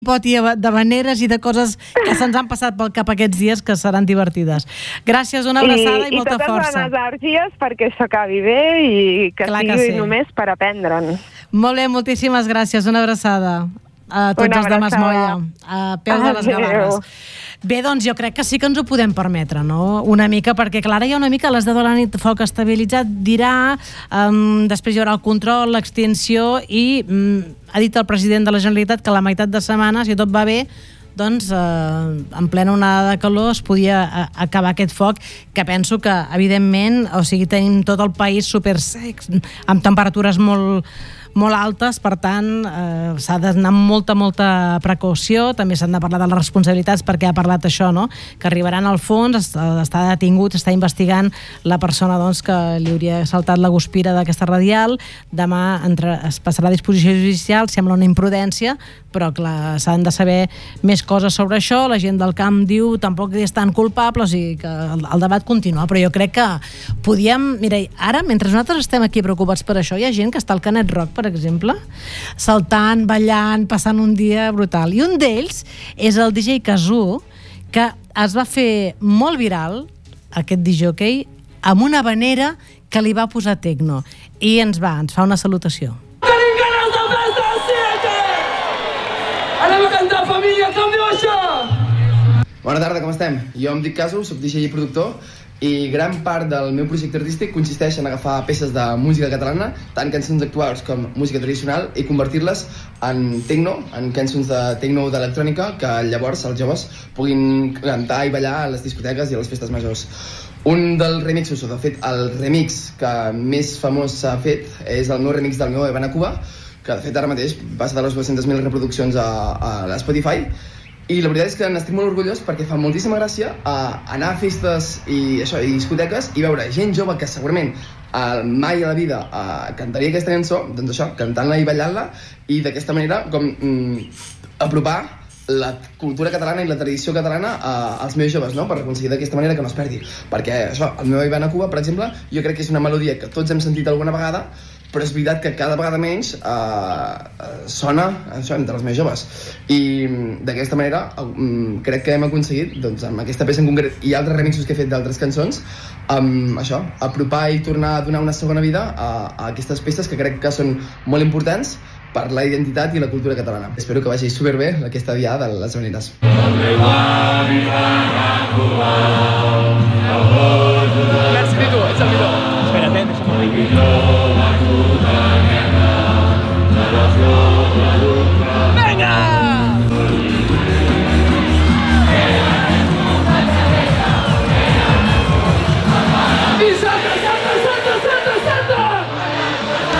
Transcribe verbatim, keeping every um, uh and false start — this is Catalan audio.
poti de maneres i de coses que se'ns han passat pel cap aquests dies que seran divertides. Gràcies, una abraçada i, i molta força. I totes les energies perquè s'acabi bé i que Clar sigui que sí. només per aprendre'n. Molt bé, moltíssimes gràcies, una abraçada a tots Una els de abraçada. Masmoia, a peus de les Gavarres. Bé, doncs jo crec que sí que ens ho podem permetre, no? Una mica, perquè clar, hi ha una mica a les deu de la nit foc estabilitzat, dirà, um, després hi haurà el control, l'extinció i um, ha dit el president de la Generalitat que la meitat de setmana, si tot va bé, doncs eh, en plena onada de calor es podia a, acabar aquest foc, que penso que evidentment, o sigui, tenim tot el país super sec, amb temperatures molt molt altes, per tant eh, s'ha d'anar amb molta, molta precaució. També s'han de parlar de les responsabilitats, perquè ha parlat això, no? Que arribaran al fons, està detingut, està investigant la persona doncs, que li hauria saltat la guspira d'aquesta radial. Demà entre, es passarà a disposició judicial, sembla una imprudència, però clar, s'han de saber més coses sobre això. La gent del camp diu tampoc és tan culpable, o sigui que el, el debat continua, però jo crec que podíem... Mira, ara, mentre nosaltres estem aquí preocupats per això, hi ha gent que està al Canet Rock, per exemple, saltant, ballant, passant un dia brutal. I un d'ells és el D J Kazoo, que es va fer molt viral, aquest discjòquei, amb una habanera que li va posar tecno. I ens va, ens fa una salutació. Tenim ganes de festa a siete! Anem a cantar, família, com diu això? Bona tarda, com estem? Jo em dic Kazoo, soc D J i productor, i gran part del meu projecte artístic consisteix en agafar peces de música catalana, tant cançons actuals com música tradicional, i convertir-les en techno, en cançons de techno d'electrònica, que llavors els joves puguin cantar i ballar a les discoteques i a les festes majors. Un dels remixos, o de fet el remix que més famós s'ha fet, és el meu remix del meu Havana Cuba, que de fet ara mateix passa de les dues-centes mil reproduccions a, a Spotify. I la veritat és que n'estic molt orgullós perquè fa moltíssima gràcia uh, anar a festes i, això, i discoteques i veure gent jove que segurament uh, mai a la vida uh, cantaria aquesta cançó, doncs això, cantant-la i ballant-la, i d'aquesta manera com mm, apropar la cultura catalana i la tradició catalana uh, als meus joves, no? Per aconseguir d'aquesta manera que no es perdi. Perquè això, el meu Havana Cuba, per exemple, jo crec que és una melodia que tots hem sentit alguna vegada, però és veritat que cada vegada menys eh, sona això, entre els més joves. I d'aquesta manera eh, crec que hem aconseguit, doncs, amb aquesta peça en concret i altres remixos que he fet d'altres cançons, um, això, apropar i tornar a donar una segona vida a, a aquestes peces que crec que són molt importants per la identitat i la cultura catalana. Espero que vagi superbé aquesta diada de les Havaneres. Merci, Tito, ets el millor. Espera't, deixa'm dir.